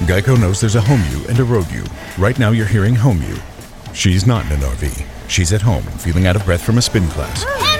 Geico knows there's a home you and a road you. Right now you're hearing home you. She's not in an RV. She's at home, feeling out of breath from a spin class.